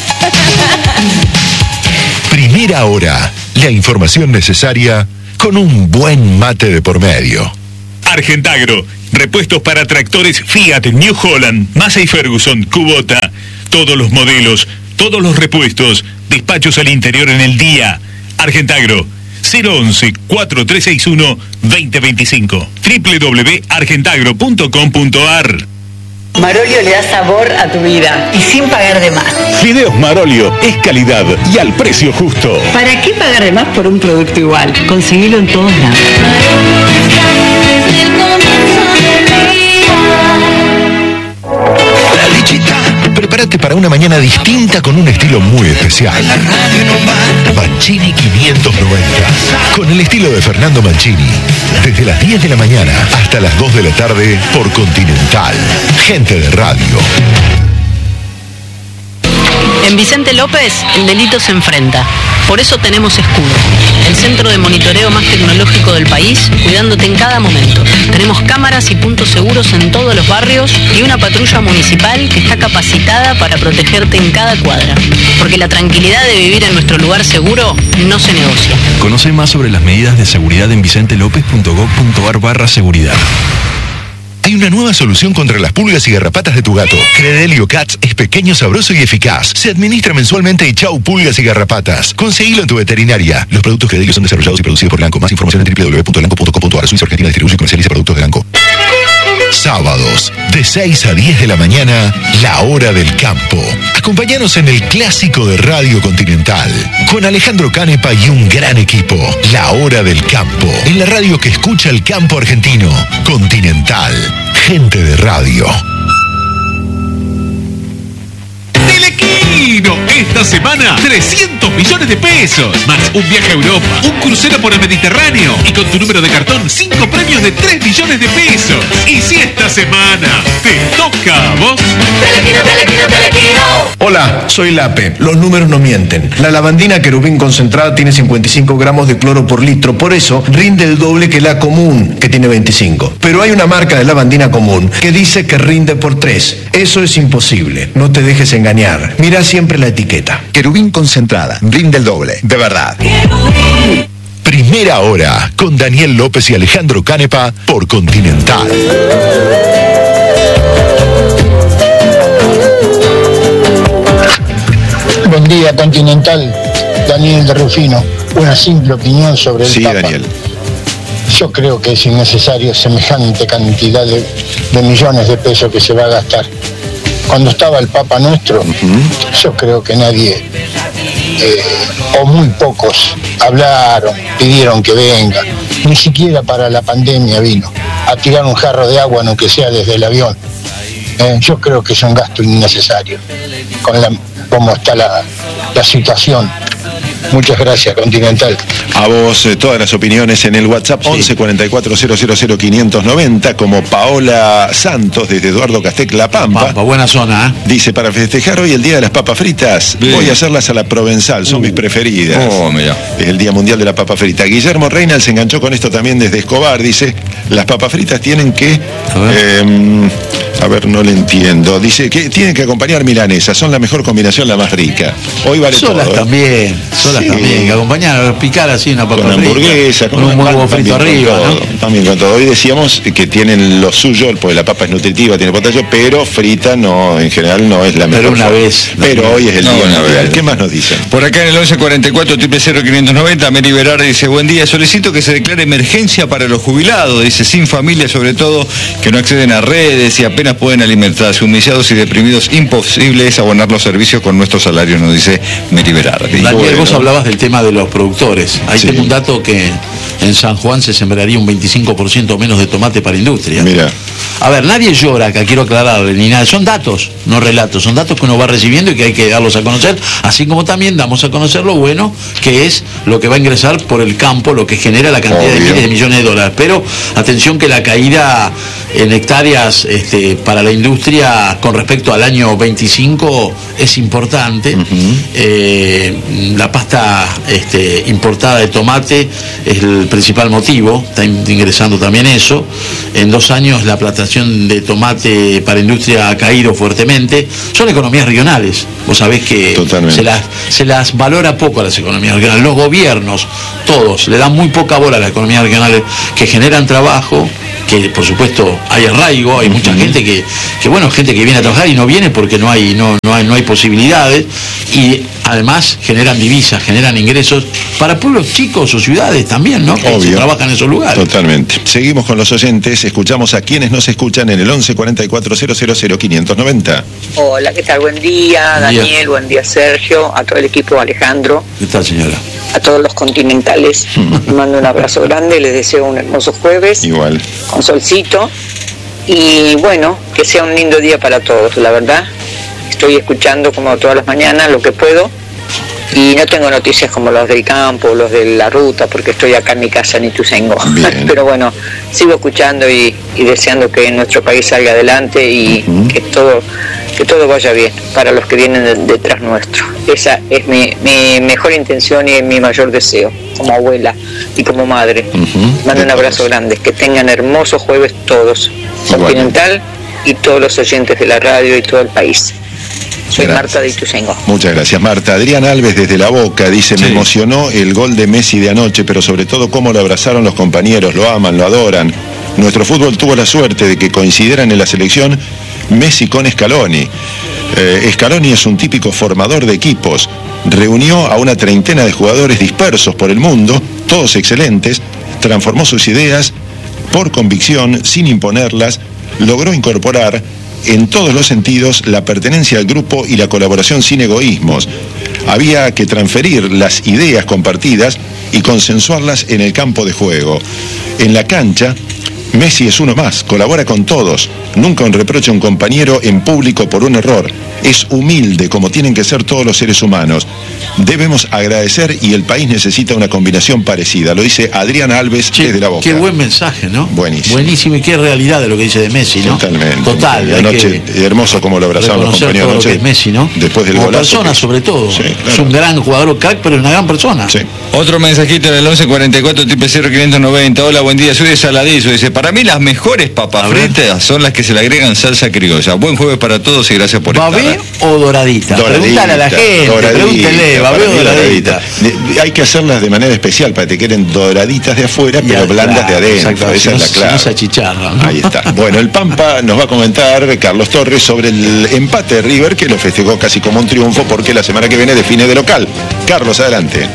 Primera hora, la información necesaria con un buen mate de por medio. Argentagro, repuestos para tractores Fiat, New Holland, Massey Ferguson, Kubota, todos los modelos, todos los repuestos, despachos al interior en el día. Argentagro, cero once, cuatro tres seis uno, dos cero dos cinco, doble u doble u doble u punto argentagro punto com punto a r. Marolio le da sabor a tu vida y sin pagar de más. Fideos Marolio es calidad y al precio justo. ¿Para qué pagar de más por un producto igual? Conseguilo en todos lados. La Lichita. Prepárate para una mañana distinta con un estilo muy especial. Mancini quinientos noventa. Con el estilo de Fernando Mancini. Desde las diez de la mañana hasta las dos de la tarde por Continental. Gente de radio. En Vicente López, el delito se enfrenta. Por eso tenemos Escudo, el centro de monitoreo más tecnológico del país, cuidándote en cada momento. Tenemos cámaras y puntos seguros en todos los barrios y una patrulla municipal que está capacitada para protegerte en cada cuadra. Porque la tranquilidad de vivir en nuestro lugar seguro no se negocia. Conoce más sobre las medidas de seguridad en vicentelopez punto gob punto ar barra seguridad. Hay una nueva solución contra las pulgas y garrapatas de tu gato. Credelio Cats es pequeño, sabroso y eficaz. Se administra mensualmente y chau pulgas y garrapatas. Conseguilo en tu veterinaria. Los productos Credelio son desarrollados y producidos por Lanco. Más información en doble u doble u doble u punto lanco punto com punto a r. Suiza Argentina distribuye y comercializa productos de Lanco. Sábados, de seis a diez de la mañana, la hora del campo. Acompáñanos en el clásico de Radio Continental, con Alejandro Canepa y un gran equipo. La hora del campo, en la radio que escucha el campo argentino. Continental, gente de radio. Telequino, esta semana trescientos millones de pesos, más un viaje a Europa, un crucero por el Mediterráneo y con tu número de cartón cinco premios de tres millones de pesos. Y si esta semana te toca a vos. Telequino, Telequino, Telequino. Hola, soy Lape. Los números no mienten. La lavandina Querubín concentrada tiene cincuenta y cinco gramos de cloro por litro, por eso rinde el doble que la común, que tiene veinticinco. Pero hay una marca de lavandina común que dice que rinde por tres. Eso es imposible. No te dejes engañar. Mira siempre la etiqueta. Querubín concentrada, rinde el doble, de verdad. Primera hora, con Daniel López y Alejandro Canepa por Continental. Buen día, Continental. Daniel de Rufino. Una simple opinión sobre el sí, Papa. Daniel. Yo creo que es innecesario semejante cantidad de, de millones de pesos que se va a gastar. Cuando estaba el Papa nuestro, uh-huh. yo creo que nadie, eh, o muy pocos, hablaron, pidieron que venga. Ni siquiera para la pandemia vino a tirar un jarro de agua, aunque sea desde el avión. Eh, yo creo que es un gasto innecesario, con la, cómo está la, la situación. Muchas gracias, Continental. A vos eh, todas las opiniones en el WhatsApp sí. once cuarenta y cuatro cero cero cero quinientos noventa, como Paola Santos desde Eduardo Castec, La Pampa. Pampa, buena zona, ¿eh? Dice, para festejar hoy el Día de las Papas Fritas, Bien. voy a hacerlas a la Provenzal, son uh. mis preferidas. Oh, mira. Es el Día Mundial de la Papa Frita. Guillermo Reynal se enganchó con esto también desde Escobar, dice, las papas fritas tienen que... A ver, eh, a ver no le entiendo. Dice que tienen que acompañar milanesas, son la mejor combinación, la más rica. Hoy vale Solas todo. también, ¿eh? Solas sí. también, que acompañar, picar así una papa con frita. Hamburguesa, con, con un huevo frito arriba, todo, ¿no? También con todo. Hoy decíamos que tienen lo suyo, porque la papa es nutritiva, tiene potasio, pero frita no, en general no es la mejor. Pero una forma. vez. Pero no, hoy es el no, día mundial. vez. ¿Qué más nos dicen? Por acá en el once cuarenta y cuatro, triple cero quinientos noventa, Mary Berardi dice, buen día, solicito que se declare emergencia para los jubilados, dice, sin familia sobre todo, que no acceden a redes y apenas apenas pueden alimentarse, humillados y deprimidos, imposible es abonar los servicios con nuestros salarios, nos dice Mary Berardi. Daniel, bueno. vos hablabas del tema de los productores. Ahí Sí. tengo un dato que en San Juan se sembraría un veinticinco por ciento menos de tomate para industria. Mira. A ver, nadie llora acá, quiero aclararle, ni nada. Son datos, no relatos. Son datos que uno va recibiendo y que hay que darlos a conocer, así como también damos a conocer lo bueno que es lo que va a ingresar por el campo, lo que genera la cantidad de Obvio. miles de millones de dólares. Pero atención que la caída en hectáreas este, para la industria con respecto al año veinticinco es importante. Uh-huh. Eh, la pasta este, importada de tomate es el principal motivo, está ingresando también eso. En dos años la plantación de tomate para industria ha caído fuertemente. Son economías regionales, vos sabés que se las, se las valora poco a las economías regionales. Los gobiernos, todos, le dan muy poca bola a las economías regionales que generan trabajo, que por supuesto hay arraigo, hay mucha gente que, que bueno, gente que viene a trabajar y no viene porque no hay, no, no hay, no hay posibilidades, y además generan divisas, generan ingresos para pueblos chicos o ciudades también, ¿no? Que se Obvio. trabajan en esos lugares. Totalmente. Seguimos con los oyentes, escuchamos a quienes nos escuchan en el once cuarenta y cuatro cero cero cero quinientos noventa. Hola, ¿qué tal? Buen día, Buen día. Daniel, buen día, Sergio, a todo el equipo, Alejandro, ¿Qué tal, señora? a todos los continentales. Les mando un abrazo grande, les deseo un hermoso jueves Igual. con solcito y bueno, que sea un lindo día para todos, la verdad. Estoy escuchando como todas las mañanas lo que puedo y no tengo noticias como los del campo, los de la ruta, porque estoy acá en mi casa en Ituzaingó. Pero bueno, sigo escuchando y, y deseando que nuestro país salga adelante y uh-huh. que todo que todo vaya bien para los que vienen de, detrás nuestro. Esa es mi, mi mejor intención y es mi mayor deseo, como abuela y como madre. Uh-huh. Mando un abrazo grande, que tengan hermosos jueves todos, Continental y todos los oyentes de la radio y todo el país. Soy gracias. Marta de Ituzaingó. Muchas gracias, Marta. Adrián Alves desde La Boca dice, sí. me emocionó el gol de Messi de anoche, pero sobre todo cómo lo abrazaron los compañeros, lo aman, lo adoran. Nuestro fútbol tuvo la suerte de que coincidieran en la selección Messi con Scaloni. Eh, Scaloni es un típico formador de equipos. Reunió a una treintena de jugadores dispersos por el mundo, todos excelentes, transformó sus ideas por convicción, sin imponerlas, logró incorporar en todos los sentidos la pertenencia al grupo y la colaboración sin egoísmos. Había que transferir las ideas compartidas y consensuarlas en el campo de juego. En la cancha, Messi es uno más, colabora con todos, nunca un reproche a un compañero en público por un error. Es humilde, como tienen que ser todos los seres humanos. Debemos agradecer y el país necesita una combinación parecida. Lo dice Adrián Alves che, desde La Boca. Qué buen mensaje, ¿no? Buenísimo. Buenísimo y qué realidad de lo que dice de Messi, ¿no? Totalmente. Total. La noche, hermoso como lo abrazaron los compañeros anoche. Es Messi, ¿no? Después del como golazo. persona, que... sobre todo. Sí, claro. Es un gran jugador crack, pero es una gran persona. Sí. Otro mensajito en el once cuarenta y cuatro triple cero quinientos noventa. Hola, buen día, soy de Saladizo. Dice, para mí las mejores papas fritas son las que se le agregan salsa criolla. Buen jueves para todos y gracias por estar. ¿Babé o doradita? Doradita. Pregúntale a la gente, doradita, pregúntele, babé o doradita. De, hay que hacerlas de manera especial para que queden doraditas de afuera, pero ya, blandas claro, de adentro. Esa es la clave. Esa chicharra, ¿no? Ahí está. Bueno, el Pampa nos va a comentar Carlos Torres sobre el empate de River, que lo festejó casi como un triunfo porque la semana que viene define de local. Carlos, adelante.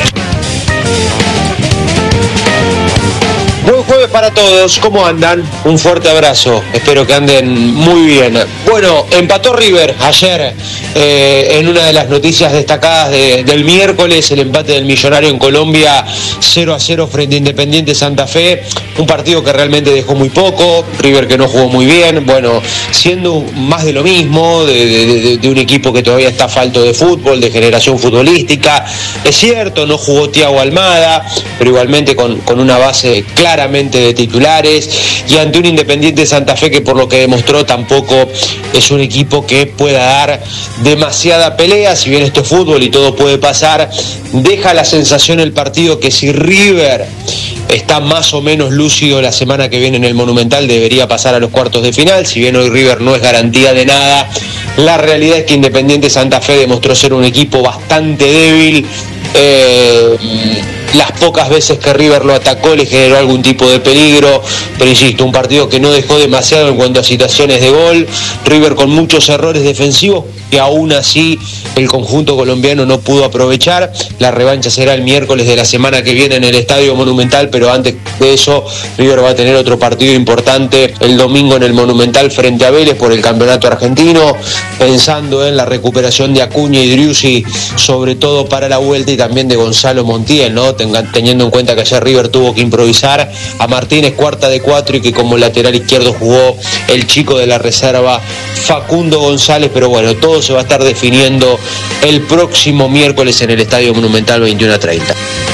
Buen jueves para todos, ¿cómo andan? Un fuerte abrazo, espero que anden muy bien. Bueno, empató River ayer eh, en una de las noticias destacadas de, del miércoles, el empate del Millonario en Colombia cero a cero frente a Independiente Santa Fe, un partido que realmente dejó muy poco, River que no jugó muy bien, bueno, siendo más de lo mismo, de, de, de un equipo que todavía está falto de fútbol, de generación futbolística, es cierto, no jugó Thiago Almada, pero igualmente con, con una base claramente de titulares y ante un Independiente Santa Fe que por lo que demostró tampoco es un equipo que pueda dar demasiada pelea, si bien esto es fútbol y todo puede pasar, deja la sensación el partido que si River está más o menos lúcido la semana que viene en el Monumental debería pasar a los cuartos de final, si bien hoy River no es garantía de nada, la realidad es que Independiente Santa Fe demostró ser un equipo bastante débil, eh, las pocas veces que River lo atacó le generó algún tipo de peligro, pero insisto, un partido que no dejó demasiado en cuanto a situaciones de gol, River con muchos errores defensivos que aún así el conjunto colombiano no pudo aprovechar. La revancha será el miércoles de la semana que viene en el Estadio Monumental, pero antes de eso River va a tener otro partido importante el domingo en el Monumental frente a Vélez por el campeonato argentino, pensando en la recuperación de Acuña y Driussi, sobre todo para la vuelta, y también de Gonzalo Montiel, ¿no? Tengan, teniendo en cuenta que ayer River tuvo que improvisar a Martínez cuarta de cuatro y que como lateral izquierdo jugó el chico de la reserva Facundo González, pero bueno, todo se va a estar definiendo el próximo miércoles en el Estadio Monumental veintiuno a treinta.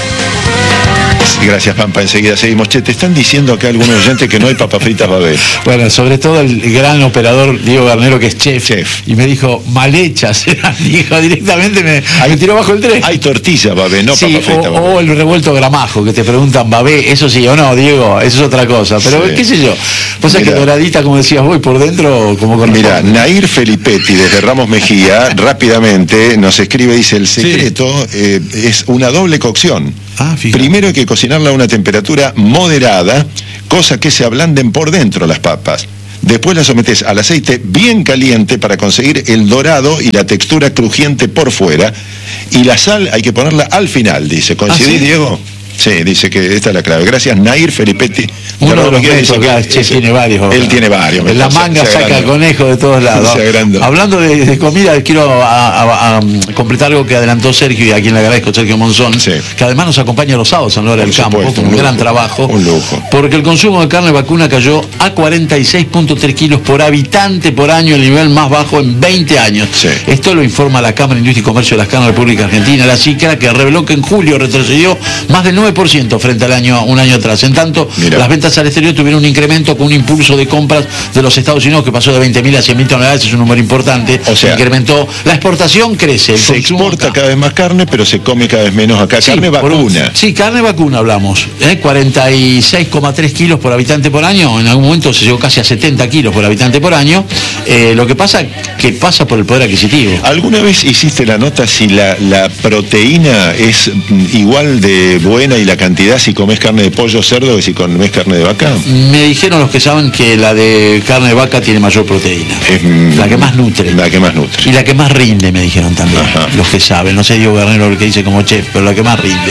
Gracias, Pampa. Enseguida seguimos. Che, te están diciendo acá algunos oyentes que no hay papas fritas Babé. Bueno, sobre todo el gran operador Diego Garnero, que es chef. chef. Y me dijo, mal hechas. Dijo directamente, me, hay, me tiró bajo el tren. Hay tortilla Babé, no sí, papas fritas Babé. O el revuelto gramajo, que te preguntan Babé, eso sí o no, Diego, eso es otra cosa. Pero sí, qué sé yo. Pues es que doradita, como decías vos, por dentro, como con. Mira, Nair Felipetti, desde Ramos Mejía, rápidamente nos escribe, dice, el secreto sí. eh, es una doble cocción. Ah, primero hay que cocinarla a una temperatura moderada, cosa que se ablanden por dentro las papas. Después las sometes al aceite bien caliente para conseguir el dorado y la textura crujiente por fuera. Y la sal hay que ponerla al final, dice. ¿Coincidís, ¿Ah, sí? Diego? Sí, dice que esta es la clave. Gracias, Nair Felipetti. Uno de los métodos, que el chef tiene varios. Él tiene varios. En la manga se, se saca conejo de todos lados. Hablando de, de comida, quiero a, a, a completar algo que adelantó Sergio, y a quien le agradezco, Sergio Monzón, sí. que además nos acompaña los sábados en la hora del campo, con un, un gran trabajo. Un lujo. Porque el consumo de carne vacuna cayó a cuarenta y seis punto tres kilos por habitante por año, el nivel más bajo en veinte años. Sí. Esto lo informa la Cámara de Industria y Comercio de las Carnes de la República Argentina, la cifra que reveló que en julio retrocedió más del nueve por ciento frente al año un año atrás. En tanto, Mira. las ventas al exterior tuvieron un incremento con un impulso de compras de los Estados Unidos que pasó de veinte mil a cien mil toneladas, es un número importante. O sea, incrementó. La exportación crece. El se exporta acá. cada vez más carne, pero se come cada vez menos acá. Sí, carne vacuna. Un, sí, carne vacuna hablamos. ¿eh? cuarenta y seis coma tres kilos por habitante por año. En algún momento se llegó casi a setenta kilos por habitante por año. Eh, lo que pasa que pasa por el poder adquisitivo. ¿Alguna vez hiciste la nota si la, la proteína es igual de buena y la cantidad si comes carne de pollo o cerdo que si comes carne de vaca? Me dijeron los que saben que la de carne de vaca tiene mayor proteína. Es, la que más nutre. La que más nutre. Y la que más rinde, me dijeron también. Ajá. Los que saben. No sé Diego Garnero lo que dice como chef, pero la que más rinde.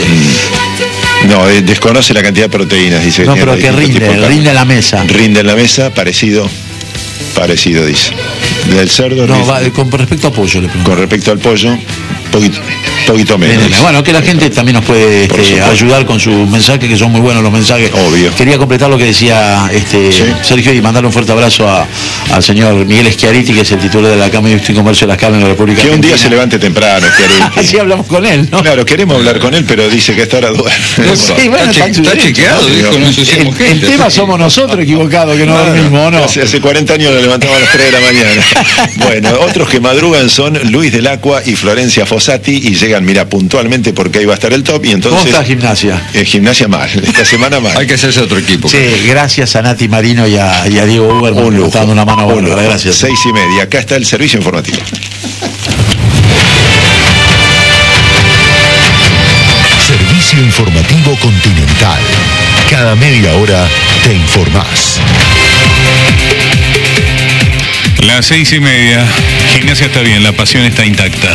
Mm. No, eh, desconoce la cantidad de proteínas, dice. No, pero que rinde, rinde en la mesa. Rinde en la mesa, parecido. Parecido, dice. Del cerdo. No, va, con respecto a pollo le pregunto. Con respecto al pollo, poquito, poquito menos. Bien, bueno, que la gente también nos puede este, ayudar con sus mensajes, que son muy buenos los mensajes. Obvio. Quería completar lo que decía este ¿Sí? Sergio, y mandarle un fuerte abrazo a, al señor Miguel Schiaretti, que es el titular de la Cámara de Industria y Comercio de las Carnes de la República Que Argentina. un día se levante temprano, Schiaretti. Así hablamos con él, ¿no? Claro, queremos hablar con él, pero dice que hasta ahora duerme. Sí, bueno, está, está, está chequeado, dijo, no ensuciamos gente. El tema somos nosotros equivocados, que no dormimos, ¿no? Hace, hace cuarenta años lo levantamos a las tres de la mañana. Bueno, otros que madrugan son Luis del Acua y Florencia Fossati, y llegan, mira, puntualmente porque ahí va a estar el top. Y entonces, ¿cómo está Gimnasia? Eh, gimnasia mal, esta semana mal. Hay que hacerse otro equipo. Sí, claro. Gracias a Nati Marino y a, y a Diego Uber por estar dando una mano buena. Gracias. Seis y media, acá está el servicio informativo. Servicio informativo Continental. Cada media hora te informás. Las seis y media. Gimnasia está bien, la pasión está intacta.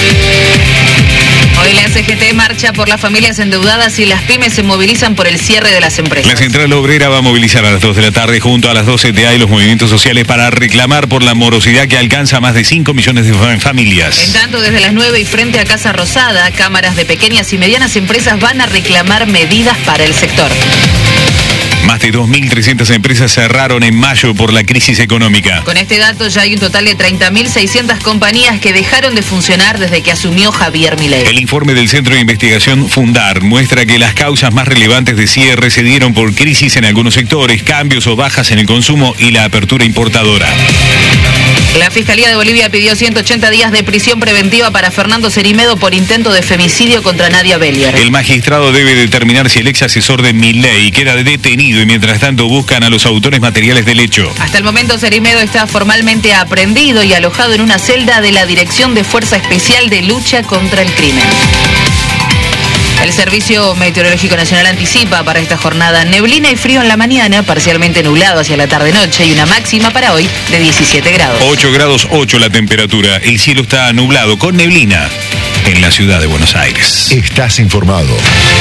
Hoy la C G T marcha por las familias endeudadas y las pymes se movilizan por el cierre de las empresas. La Central Obrera va a movilizar a las dos de la tarde junto a las doce T A y los movimientos sociales para reclamar por la morosidad que alcanza más de cinco millones de familias. En tanto, desde las nueve y frente a Casa Rosada, cámaras de pequeñas y medianas empresas van a reclamar medidas para el sector. Más de dos mil trescientas empresas cerraron en mayo por la crisis económica. Con este dato ya hay un total de treinta mil seiscientas compañías que dejaron de funcionar desde que asumió Javier Milei. El informe del Centro de Investigación Fundar muestra que las causas más relevantes de cierre se dieron por crisis en algunos sectores, cambios o bajas en el consumo y la apertura importadora. La Fiscalía de Bolivia pidió ciento ochenta días de prisión preventiva para Fernando Cerimedo por intento de femicidio contra Nadia Bellier. El magistrado debe determinar si el ex asesor de Milei queda detenido y mientras tanto buscan a los autores materiales del hecho. Hasta el momento Cerimedo está formalmente aprehendido y alojado en una celda de la Dirección de Fuerza Especial de Lucha contra el Crimen. El Servicio Meteorológico Nacional anticipa para esta jornada neblina y frío en la mañana, parcialmente nublado hacia la tarde-noche y una máxima para hoy de diecisiete grados. ocho grados ocho la temperatura. El cielo está nublado con neblina en la ciudad de Buenos Aires. Estás informado.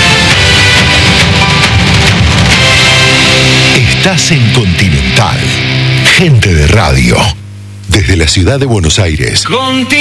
Estás en Continental. Gente de radio. Desde la ciudad de Buenos Aires. Continental.